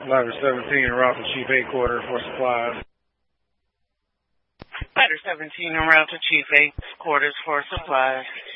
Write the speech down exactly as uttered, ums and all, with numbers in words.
Ladder seventeen, en route to Chief eight quarters for supplies. Ladder seventeen, en route to Chief eight quarters for supplies.